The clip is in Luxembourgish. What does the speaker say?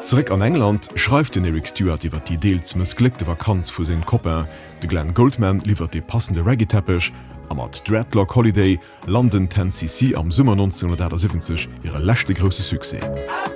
Zurück an England schreibt den Eric Stewart iwwer die deels missglückte Vakanz vu sen Koppe. De Glenn Goldman liefert de passende Reggae-Teppich, am mat Dreadlock Holiday, London 10cc am Summer 1970 ihre lächte grosse Suse.